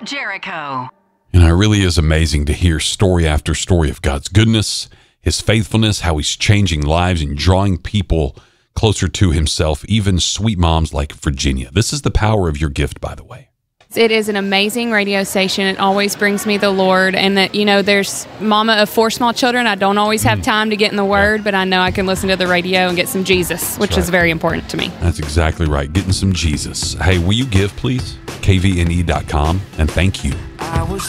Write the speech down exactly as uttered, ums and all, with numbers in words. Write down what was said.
Jericho. And it really is amazing to hear story after story of God's goodness, his faithfulness, how he's changing lives and drawing people closer to himself, even sweet moms like Virginia. This is the power of your gift, by the way. It is an amazing radio station. It always brings me the Lord. And that, you know, there's mama of four small children. I don't always have time to get in the Word, but I know I can listen to the radio and get some Jesus, which right. is very important to me. That's exactly right. Getting some Jesus. Hey, will you give, please? K V N E dot com. And thank you. I was